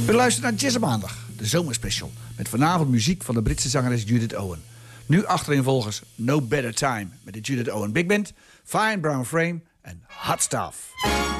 We luisteren naar Jazz op Maandag, de zomerspecial. Met vanavond muziek van de Britse zangeres Judith Owen. Nu achtereenvolgens No Better Time met de Judith Owen Big Band, Fine Brown Frame en Hot Stuff.